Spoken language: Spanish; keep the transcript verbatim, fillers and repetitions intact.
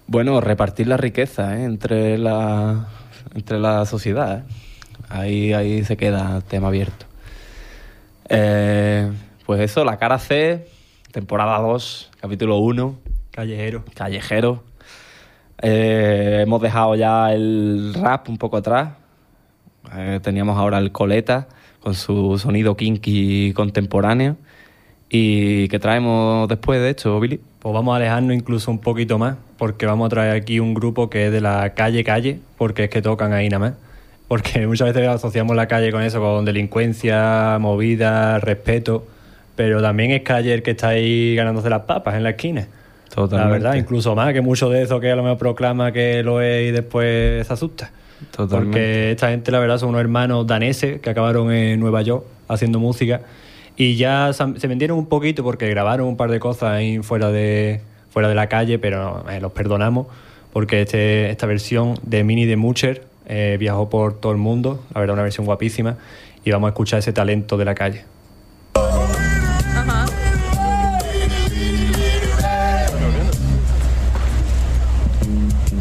Bueno, repartir la riqueza, ¿eh? entre la entre la sociedad. ¿eh? Ahí, ahí se queda el tema abierto. Eh, pues eso, La Cara C, temporada dos, capítulo uno. Callejero. Callejero. Eh, hemos dejado ya el rap un poco atrás. Eh, teníamos ahora el Coleta con su sonido kinky contemporáneo. ¿Y qué traemos después de esto, Billy? Pues vamos a alejarnos incluso un poquito más, porque vamos a traer aquí un grupo que es de la calle calle, porque es que tocan ahí nada más. Porque muchas veces asociamos la calle con eso, con delincuencia, movida, respeto, pero también es calle el que está ahí ganándose las papas en la esquina. Totalmente. La verdad, incluso más que mucho de eso que a lo mejor proclama que lo es y después se asusta. Totalmente. Porque esta gente, la verdad, son unos hermanos daneses que acabaron en Nueva York haciendo música y ya se vendieron un poquito porque grabaron un par de cosas ahí fuera de, fuera de la calle, pero eh, los perdonamos porque este, esta versión de Mini de Mucher eh, viajó por todo el mundo, la verdad, una versión guapísima, y vamos a escuchar ese talento de la calle.